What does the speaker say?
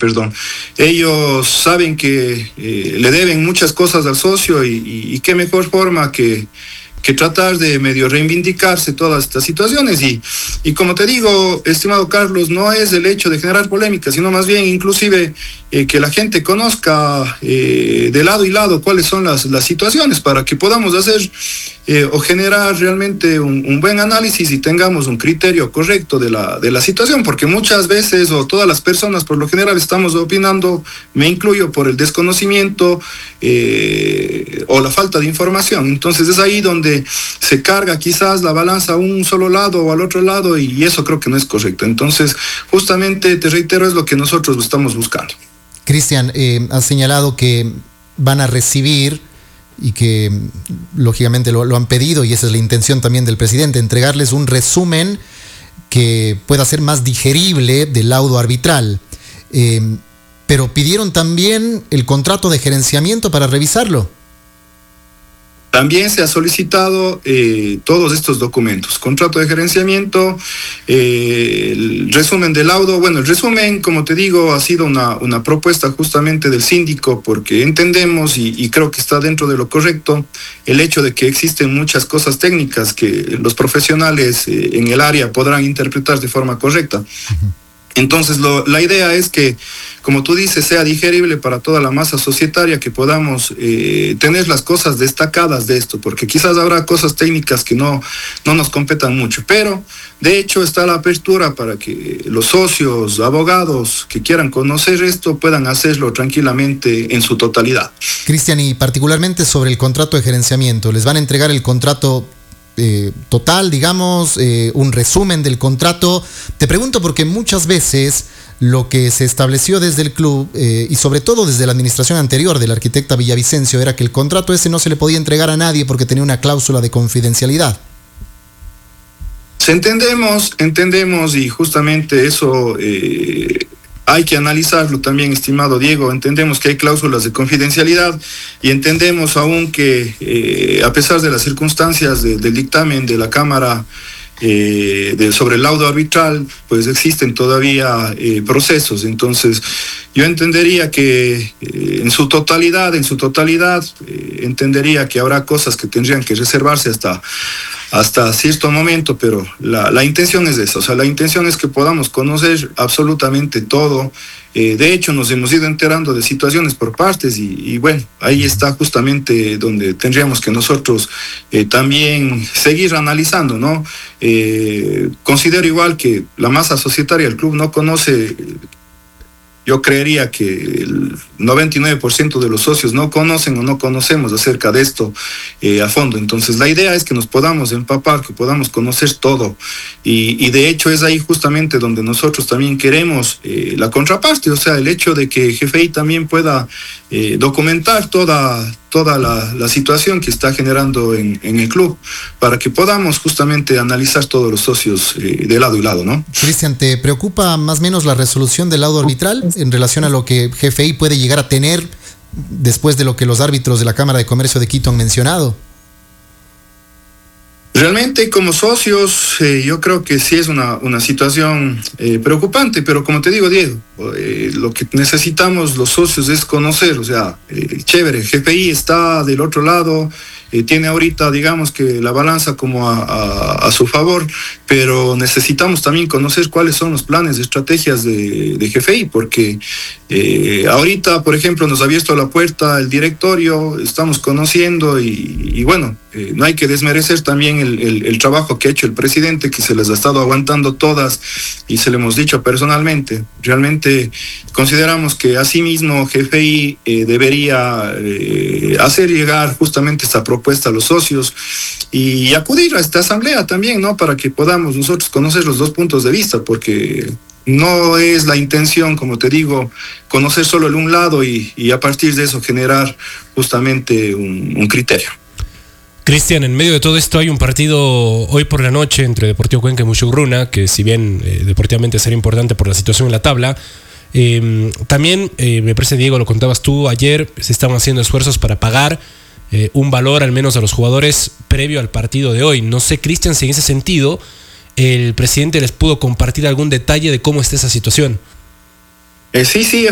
perdón. Ellos saben que le deben muchas cosas al socio y qué mejor forma que tratar de medio reivindicarse todas estas situaciones y como te digo, estimado Carlos, no es el hecho de generar polémica, sino más bien inclusive que la gente conozca de lado y lado cuáles son las situaciones para que podamos hacer o generar realmente un buen análisis y tengamos un criterio correcto de la situación, porque muchas veces o todas las personas por lo general estamos opinando, me incluyo, por el desconocimiento o la falta de información. Entonces es ahí donde se carga quizás la balanza a un solo lado o al otro lado y eso creo que no es correcto. Entonces justamente, te reitero, es lo que nosotros estamos buscando. Cristian, has señalado que van a recibir y que lógicamente lo han pedido, y esa es la intención también del presidente, entregarles un resumen que pueda ser más digerible del laudo arbitral. Pero pidieron también el contrato de gerenciamiento para revisarlo. También se ha solicitado todos estos documentos, contrato de gerenciamiento, el resumen del laudo. Bueno, el resumen, como te digo, ha sido una propuesta justamente del síndico, porque entendemos y creo que está dentro de lo correcto el hecho de que existen muchas cosas técnicas que los profesionales en el área podrán interpretar de forma correcta. Uh-huh. Entonces, la idea es que, como tú dices, sea digerible para toda la masa societaria, que podamos tener las cosas destacadas de esto, porque quizás habrá cosas técnicas que no nos competan mucho, pero de hecho está la apertura para que los socios, abogados que quieran conocer esto puedan hacerlo tranquilamente en su totalidad. Cristian, y particularmente sobre el contrato de gerenciamiento, ¿les van a entregar el contrato total, digamos, un resumen del contrato? Te pregunto porque muchas veces lo que se estableció desde el club y sobre todo desde la administración anterior de la arquitecta Villavicencio era que el contrato ese no se le podía entregar a nadie porque tenía una cláusula de confidencialidad. Entendemos y justamente eso hay que analizarlo también, estimado Diego. Entendemos que hay cláusulas de confidencialidad y entendemos aún que a pesar de las circunstancias del dictamen de la Cámara sobre el laudo arbitral, pues existen todavía procesos. Entonces yo entendería que en su totalidad entendería que habrá cosas que tendrían que reservarse hasta cierto momento, pero la intención es esa, o sea, la intención es que podamos conocer absolutamente todo. De hecho, nos hemos ido enterando de situaciones por partes y bueno, ahí está justamente donde tendríamos que nosotros también seguir analizando, ¿no? Considero igual que la masa societaria del club no conoce. Yo creería que el 99% de los socios no conocen o no conocemos acerca de esto a fondo. Entonces la idea es que nos podamos empapar, que podamos conocer todo. Y de hecho es ahí justamente donde nosotros también queremos la contraparte, o sea, el hecho de que GFI también pueda documentar toda la situación que está generando en el club, para que podamos justamente analizar todos los socios de lado y lado, ¿no? Cristian, ¿te preocupa más o menos la resolución del laudo arbitral en relación a lo que GFI puede llegar a tener después de lo que los árbitros de la Cámara de Comercio de Quito han mencionado? Realmente como socios yo creo que sí es una situación preocupante, pero como te digo, Diego, lo que necesitamos los socios es conocer, o sea, chévere, GFI está del otro lado, tiene ahorita, digamos que la balanza como a su favor, pero necesitamos también conocer cuáles son los planes, estrategias de GFI, porque ahorita, por ejemplo, nos ha abierto la puerta el directorio, estamos conociendo y bueno, no hay que desmerecer también el trabajo que ha hecho el presidente, que se les ha estado aguantando todas y se le hemos dicho personalmente. Realmente consideramos que asimismo GFI debería hacer llegar justamente esta propuesta a los socios y acudir a esta asamblea también, ¿no? Para que podamos nosotros conocer los dos puntos de vista, porque no es la intención, como te digo, conocer solo el un lado y a partir de eso generar justamente un criterio. Cristian, en medio de todo esto hay un partido hoy por la noche entre Deportivo Cuenca y Mushurruna, que si bien deportivamente será importante por la situación en la tabla, también me parece, Diego, lo contabas tú ayer, se estaban haciendo esfuerzos para pagar un valor al menos a los jugadores previo al partido de hoy. No sé, Cristian, si en ese sentido el presidente les pudo compartir algún detalle de cómo está esa situación. Sí,